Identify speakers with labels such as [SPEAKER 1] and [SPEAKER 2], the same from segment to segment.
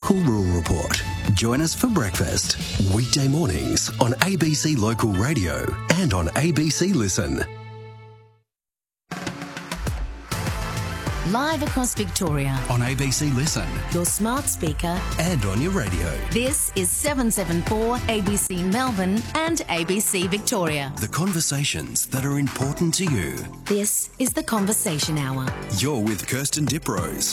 [SPEAKER 1] Local Rural Report. Join us for breakfast, weekday mornings on ABC Local Radio and on ABC Listen.
[SPEAKER 2] Live across Victoria.
[SPEAKER 1] On ABC Listen.
[SPEAKER 2] Your smart speaker.
[SPEAKER 1] And on your radio.
[SPEAKER 2] This is 774 ABC Melbourne and ABC Victoria.
[SPEAKER 1] The conversations that are important to you.
[SPEAKER 2] This is The Conversation Hour.
[SPEAKER 1] You're with Kirsten Diprose.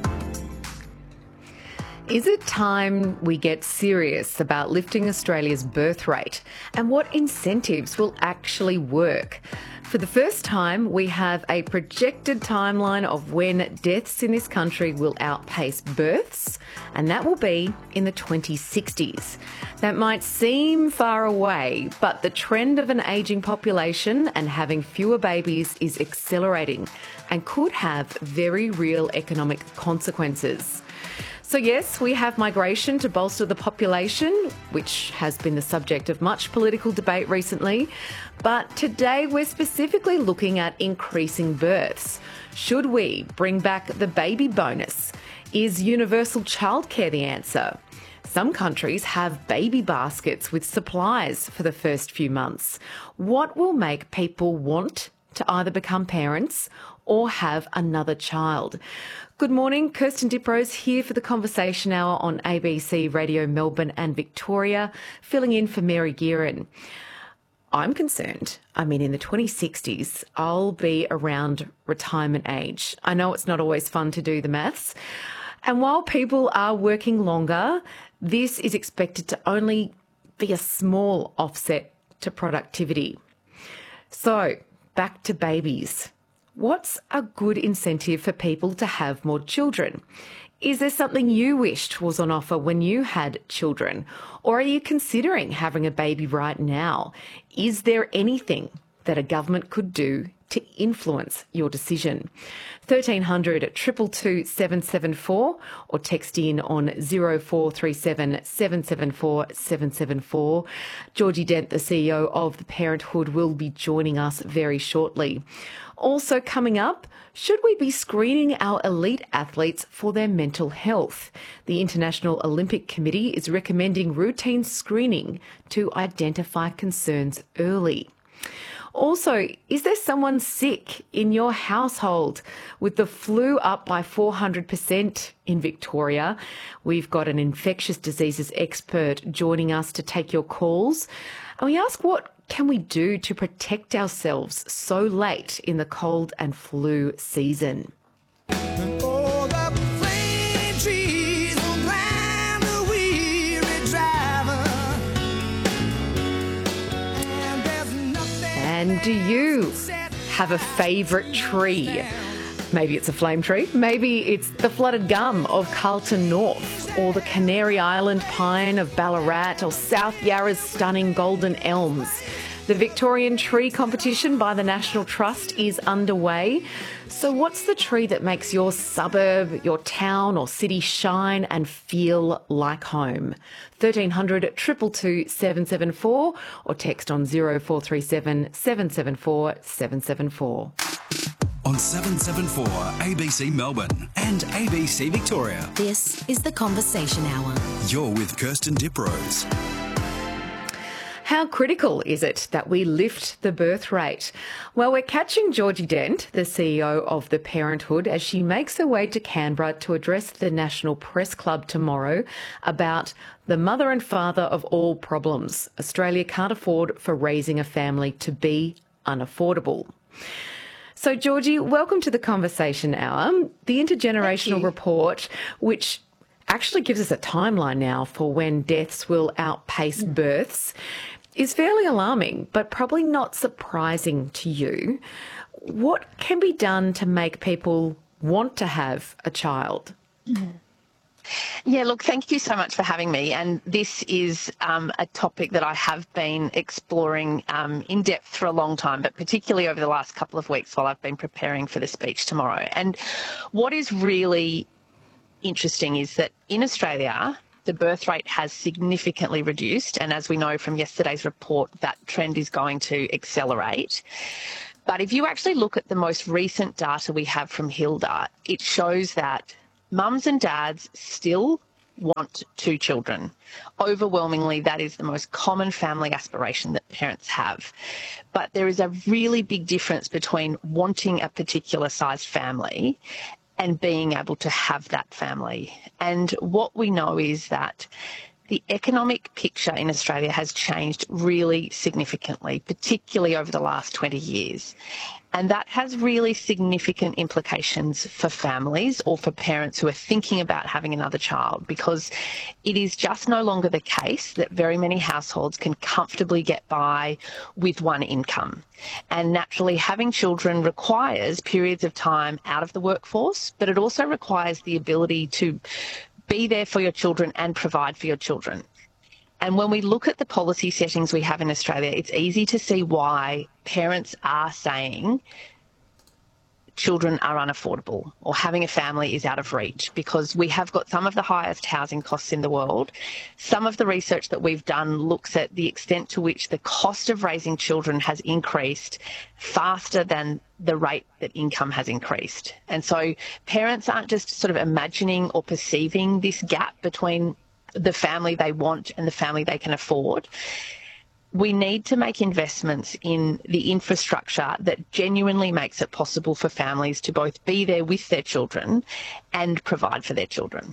[SPEAKER 3] Is it time we get serious about lifting Australia's birth rate and what incentives will actually work? For the first time, we have a projected timeline of when deaths in this country will outpace births, and that will be in the 2060s. That might seem far away, but the trend of an ageing population and having fewer babies is accelerating and could have very real economic consequences. So yes, we have migration to bolster the population, which has been the subject of much political debate recently. But today we're specifically looking at increasing births. Should we bring back the baby bonus? Is universal childcare the answer? Some countries have baby baskets with supplies for the first few months. What will make people want to either become parents or have another child? Good morning, Kirsten Diprose here for the Conversation Hour on ABC Radio Melbourne and Victoria, filling in for Mary Gearan. I'm concerned. In the 2060s, I'll be around retirement age. I know it's not always fun to do the maths. And while people are working longer, this is expected to only be a small offset to productivity. So, back to babies. What's a good incentive for people to have more children? Is there something you wished was on offer when you had children? Or are you considering having a baby right now? Is there anything that a government could do to influence your decision? 1300 222 774 or text in on 0437 774 774. Georgie Dent, the CEO of The Parenthood, will be joining us very shortly. Also coming up, should we be screening our elite athletes for their mental health? The International Olympic Committee is recommending routine screening to identify concerns early. Also, is there someone sick in your household? With the flu up by 400% in Victoria, we've got an infectious diseases expert joining us to take your calls. And we ask, what can we do to protect ourselves so late in the cold and flu season? And do you have a favourite tree? Maybe it's a flame tree, maybe it's the flooded gum of Carlton North, or the Canary Island pine of Ballarat, or South Yarra's stunning golden elms. The Victorian Tree Competition by the National Trust is underway. So what's the tree that makes your suburb, your town or city shine and feel like home? 1300 222 774 or text on 0437 774 774.
[SPEAKER 1] On 774 ABC Melbourne and ABC Victoria.
[SPEAKER 2] This is The Conversation Hour.
[SPEAKER 1] You're with Kirsten Diprose.
[SPEAKER 3] How critical is it that we lift the birth rate? Well, we're catching Georgie Dent, the CEO of The Parenthood, as she makes her way to Canberra to address the National Press Club tomorrow about the mother and father of all problems. Australia can't afford for raising a family to be unaffordable. So, Georgie, welcome to the Conversation Hour. The Intergenerational Report, which actually gives us a timeline now for when deaths will outpace births, is fairly alarming, but probably not surprising to you. What can be done to make people want to have a child?
[SPEAKER 4] Yeah, look, thank you so much for having me. And this is a topic that I have been exploring in depth for a long time, but particularly over the last couple of weeks while I've been preparing for the speech tomorrow. And what is really interesting is that in Australia, the birth rate has significantly reduced. And as we know from yesterday's report, that trend is going to accelerate. But if you actually look at the most recent data we have from Hilda, it shows that mums and dads still want 2 children. Overwhelmingly, that is the most common family aspiration that parents have. But there is a really big difference between wanting a particular sized family and being able to have that family. And what we know is that the economic picture in Australia has changed really significantly, particularly over the last 20 years. And that has really significant implications for families or for parents who are thinking about having another child, because it is just no longer the case that very many households can comfortably get by with one income. And naturally, having children requires periods of time out of the workforce, but it also requires the ability to be there for your children and provide for your children. And when we look at the policy settings we have in Australia, it's easy to see why parents are saying children are unaffordable or having a family is out of reach, because we have got some of the highest housing costs in the world. Some of the research that we've done looks at the extent to which the cost of raising children has increased faster than the rate that income has increased. And so parents aren't just sort of imagining or perceiving this gap between the family they want and the family they can afford. We need to make investments in the infrastructure that genuinely makes it possible for families to both be there with their children and provide for their children.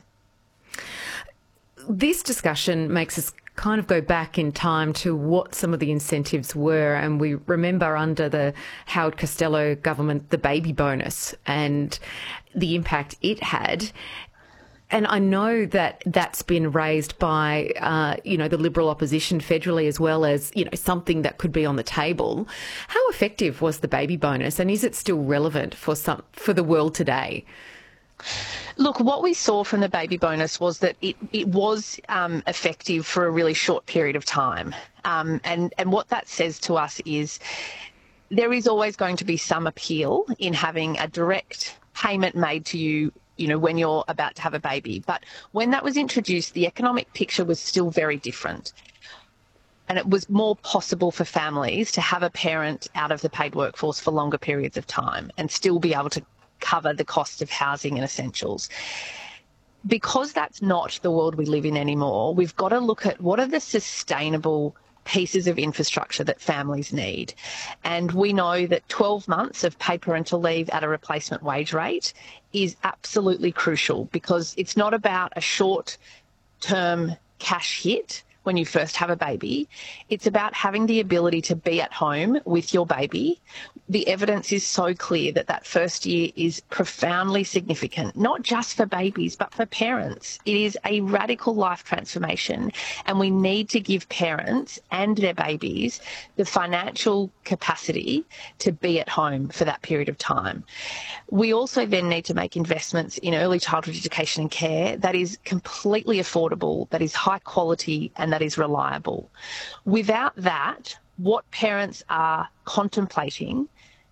[SPEAKER 3] This discussion makes us kind of go back in time to what some of the incentives were. And we remember under the Howard Costello government, the baby bonus and the impact it had. And I know that that's been raised by, the Liberal opposition federally, as well as, something that could be on the table. How effective was the baby bonus, and is it still relevant for the world today?
[SPEAKER 4] Look, what we saw from the baby bonus was that it was effective for a really short period of time. And what that says to us is there is always going to be some appeal in having a direct payment made to you, when you're about to have a baby. But when that was introduced, the economic picture was still very different. And it was more possible for families to have a parent out of the paid workforce for longer periods of time and still be able to cover the cost of housing and essentials. Because that's not the world we live in anymore, we've got to look at what are the sustainable pieces of infrastructure that families need. And we know that 12 months of paid parental leave at a replacement wage rate is absolutely crucial, because it's not about a short-term cash hit when you first have a baby. It's about having the ability to be at home with your baby. The evidence is so clear that that first year is profoundly significant, not just for babies, but for parents. It is a radical life transformation, and we need to give parents and their babies the financial capacity to be at home for that period of time. We also then need to make investments in early childhood education and care that is completely affordable, that is high quality, and that is reliable. Without that, what parents are contemplating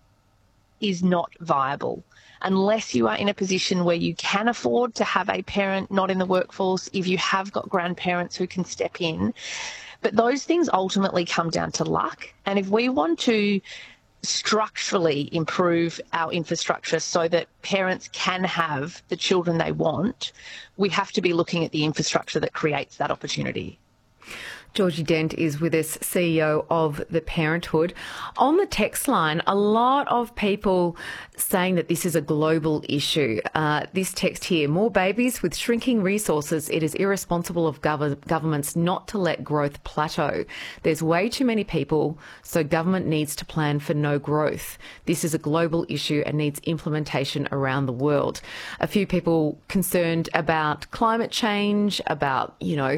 [SPEAKER 4] is not viable. Unless you are in a position where you can afford to have a parent not in the workforce, if you have got grandparents who can step in. But those things ultimately come down to luck. And if we want to structurally improve our infrastructure so that parents can have the children they want, we have to be looking at the infrastructure that creates that opportunity.
[SPEAKER 3] Georgie Dent is with us, CEO of The Parenthood. On the text line, a lot of people saying that this is a global issue. This text here, more babies with shrinking resources. It is irresponsible of governments not to let growth plateau. There's way too many people, so government needs to plan for no growth. This is a global issue and needs implementation around the world. A few people concerned about climate change, about,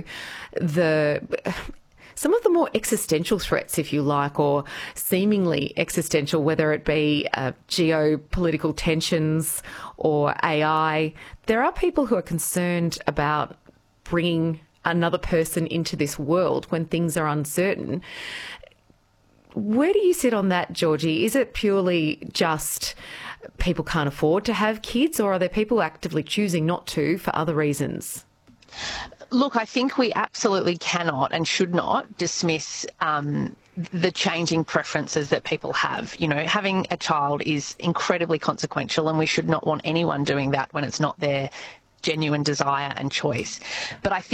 [SPEAKER 3] some of the more existential threats, if you like, or seemingly existential, whether it be geopolitical tensions or AI. There are people who are concerned about bringing another person into this world when things are uncertain. Where do you sit on that, Georgie? Is it purely just people can't afford to have kids, or are there people actively choosing not to for other reasons?
[SPEAKER 4] Look, I think we absolutely cannot and should not dismiss the changing preferences that people have. Having a child is incredibly consequential, and we should not want anyone doing that when it's not their genuine desire and choice. But I think